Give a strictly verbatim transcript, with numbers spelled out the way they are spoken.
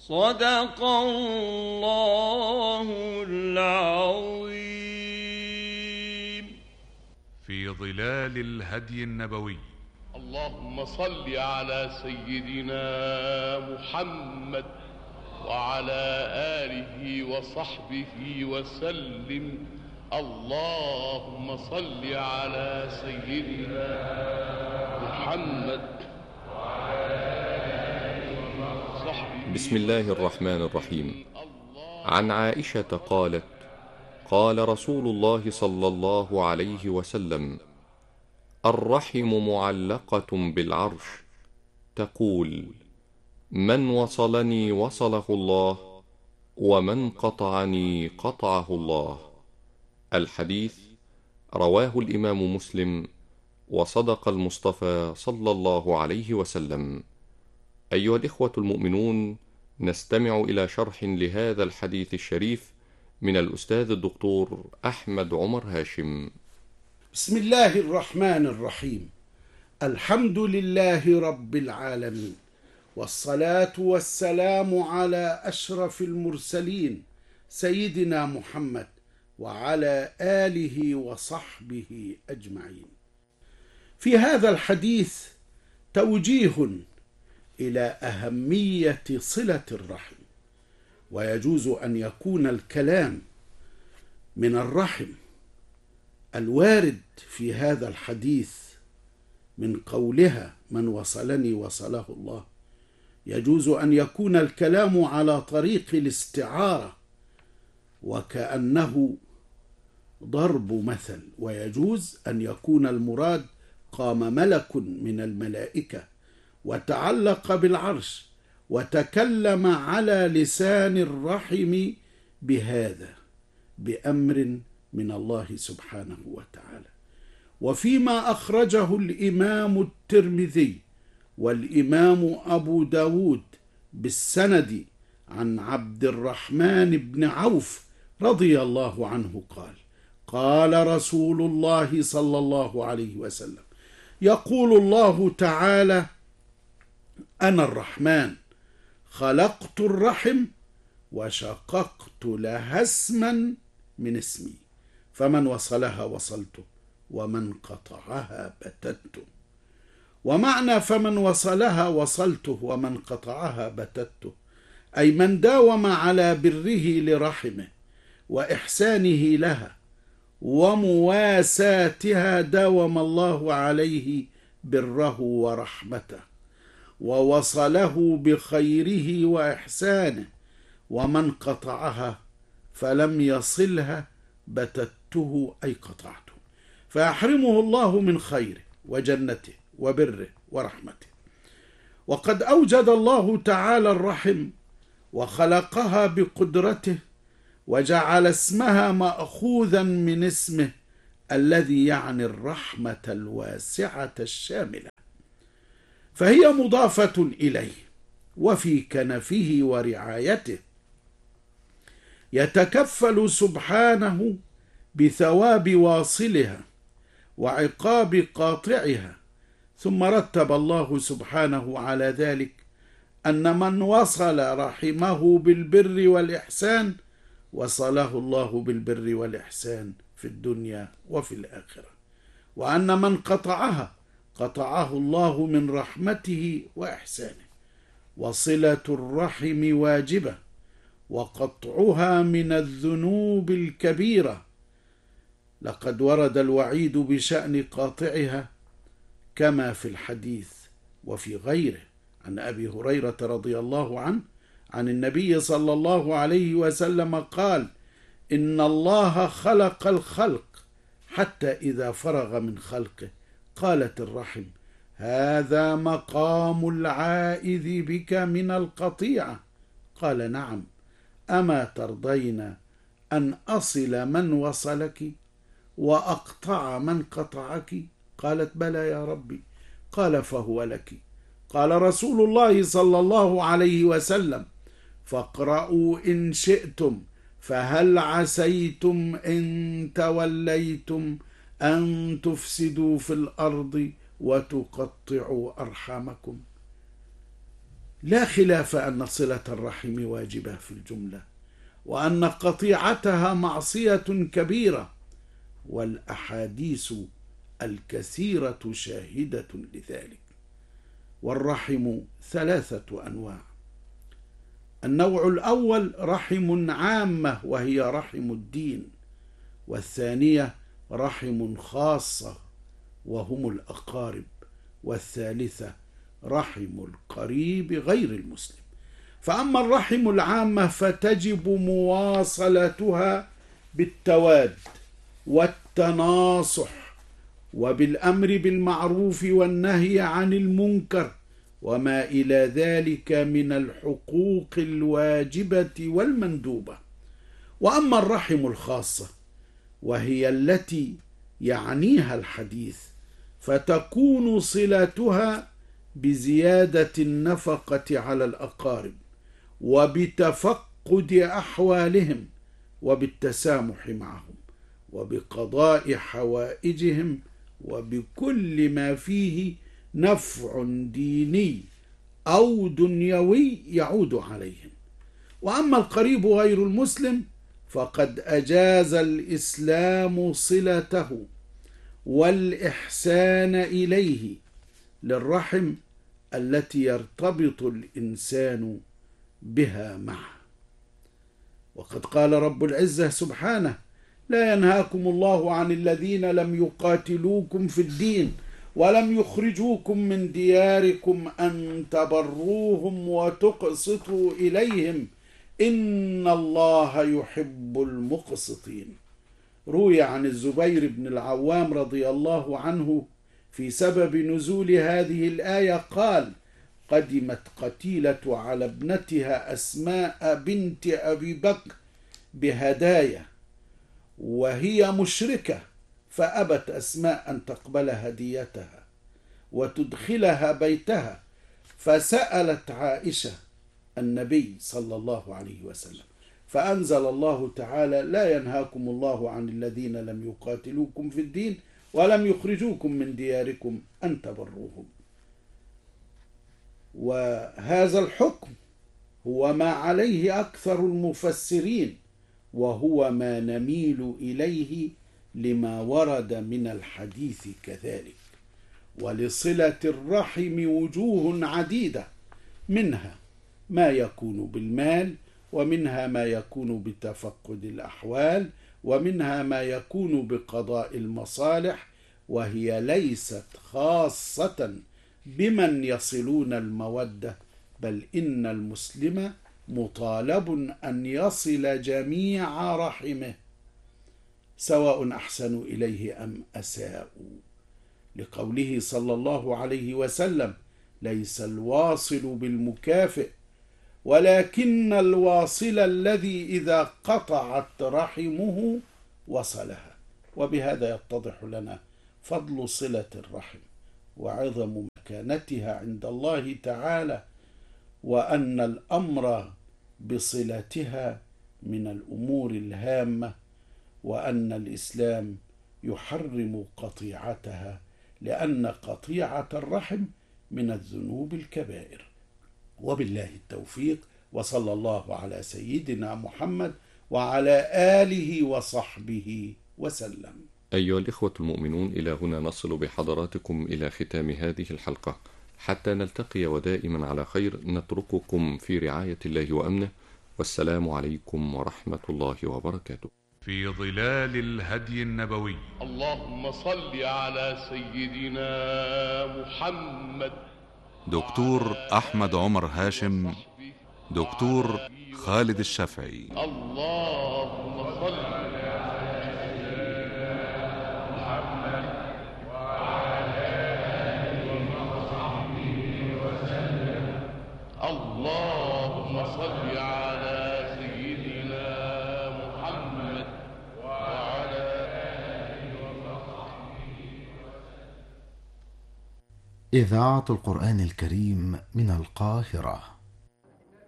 صدق الله العظيم. في ظلال الهدي النبوي. اللهم صل على سيدنا محمد وعلى آله وصحبه وسلم. اللهم صل على سيدنا محمد وعلى آله وصحبه. بسم الله الرحمن الرحيم. عن عائشة قالت: قال رسول الله صلى الله عليه وسلم: الرحم معلقة بالعرش، تقول: من وصلني وصله الله، ومن قطعني قطعه الله. الحديث رواه الإمام مسلم، وصدق المصطفى صلى الله عليه وسلم. أيها الإخوة المؤمنون، نستمع إلى شرح لهذا الحديث الشريف من الأستاذ الدكتور أحمد عمر هاشم. بسم الله الرحمن الرحيم. الحمد لله رب العالمين، والصلاة والسلام على أشرف المرسلين سيدنا محمد وعلى آله وصحبه أجمعين. في هذا الحديث توجيه إلى أهمية صلة الرحم، ويجوز أن يكون الكلام من الرحم الوارد في هذا الحديث من قولها من وصلني وصله الله، يجوز أن يكون الكلام على طريق الاستعارة وكأنه ضرب مثل، ويجوز أن يكون المراد قام ملك من الملائكة وتعلق بالعرش وتكلم على لسان الرحم بهذا بأمر من الله سبحانه وتعالى. وفيما أخرجه الإمام الترمذي والإمام أبو داود بالسند عن عبد الرحمن بن عوف رضي الله عنه قال: قال رسول الله صلى الله عليه وسلم: يقول الله تعالى: أنا الرحمن خلقت الرحم وشققت لها اسما من اسمي، فمن وصلها وصلته ومن قطعها بتته. ومعنى فمن وصلها وصلته ومن قطعها بتته أي من داوم على بره لرحمه وإحسانه لها ومواساتها داوم الله عليه بره ورحمته ووصله بخيره وإحسانه، ومن قطعها فلم يصلها بتته أي قطعته، فيحرمه الله من خيره وجنته وبره ورحمته. وقد أوجد الله تعالى الرحم وخلقها بقدرته، وجعل اسمها مأخوذا من اسمه الذي يعني الرحمة الواسعة الشاملة، فهي مضافة إليه، وفي كنفه ورعايته يتكفل سبحانه بثواب واصلها وعقاب قاطعها. ثم رتب الله سبحانه على ذلك أن من وصل رحمه بالبر والإحسان وصله الله بالبر والإحسان في الدنيا وفي الآخرة، وأن من قطعها قطعه الله من رحمته وإحسانه. وصلة الرحم واجبة، وقطعها من الذنوب الكبيرة، لقد ورد الوعيد بشأن قاطعها كما في الحديث وفي غيره عن أبي هريرة رضي الله عنه عن النبي صلى الله عليه وسلم قال: إن الله خلق الخلق حتى إذا فرغ من خلقه قالت الرحم: هذا مقام العائذ بك من القطيعة. قال: نعم، أما ترضين أن أصل من وصلك وأقطع من قطعك؟ قالت: بلى يا ربي. قال: فهو لك. قال رسول الله صلى الله عليه وسلم: فاقرأوا إن شئتم، فهل عسيتم إن توليتم أن تفسدوا في الأرض وتقطعوا أرحامكم. لا خلاف أن صلة الرحم واجبة في الجملة، وأن قطيعتها معصية كبيرة، والأحاديث الكثيرة شاهدة لذلك. والرحم ثلاثة أنواع: النوع الأول رحم عامة وهي رحم الدين، والثانية رحم خاصة وهم الأقارب، والثالثة رحم القريب غير المسلم. فأما الرحم العامة فتجب مواصلتها بالتواد والتناصح وبالأمر بالمعروف والنهي عن المنكر وما إلى ذلك من الحقوق الواجبة والمندوبة. وأما الرحم الخاصة وهي التي يعنيها الحديث فتكون صلتها بزيادة النفقة على الأقارب وبتفقد أحوالهم وبالتسامح معهم وبقضاء حوائجهم وبكل ما فيه نفع ديني أو دنيوي يعود عليهم. وأما القريب غير المسلم فقد أجاز الإسلام صلته والإحسان إليه للرحم التي يرتبط الإنسان بها معه. وقد قال رب العزة سبحانه: لا ينهاكم الله عن الذين لم يقاتلوكم في الدين ولم يخرجوكم من دياركم أن تبروهم وتقسطوا إليهم إن الله يحب المقسطين. روي عن الزبير بن العوام رضي الله عنه في سبب نزول هذه الآية قال: قدمت قتيلة على ابنتها أسماء بنت أبي بكر بهدايا وهي مشركة، فأبت أسماء أن تقبل هديتها وتدخلها بيتها، فسألت عائشة النبي صلى الله عليه وسلم، فأنزل الله تعالى: لا ينهاكم الله عن الذين لم يقاتلوكم في الدين ولم يخرجوكم من دياركم أن تبروهم. وهذا الحكم هو ما عليه أكثر المفسرين، وهو ما نميل إليه لما ورد من الحديث كذلك. ولصلة الرحم وجوه عديدة، منها ما يكون بالمال، ومنها ما يكون بتفقد الأحوال، ومنها ما يكون بقضاء المصالح، وهي ليست خاصة بمن يصلون المودة، بل إن المسلم مطالب أن يصل جميع رحمه سواء أحسنوا إليه أم أساءوا، لقوله صلى الله عليه وسلم: ليس الواصل بالمكافئ ولكن الواصل الذي إذا قطعت رحمه وصلها. وبهذا يتضح لنا فضل صلة الرحم وعظم مكانتها عند الله تعالى، وأن الأمر بصلتها من الأمور الهامة، وأن الإسلام يحرم قطيعتها، لأن قطيعة الرحم من الذنوب الكبائر. وبالله التوفيق، وصلى الله على سيدنا محمد وعلى آله وصحبه وسلم. أيها الإخوة المؤمنون، إلى هنا نصل بحضراتكم إلى ختام هذه الحلقة. حتى نلتقي ودائما على خير، نترككم في رعاية الله وأمنه، والسلام عليكم ورحمة الله وبركاته. في ظلال الهدي النبوي. اللهم صل على سيدنا محمد. دكتور أحمد عمر هاشم، دكتور خالد الشافعي. اللهم صل اللهم صل على سيدنا محمد وعلى آله وصحبه وسلم. إذاعة القرآن الكريم من القاهرة.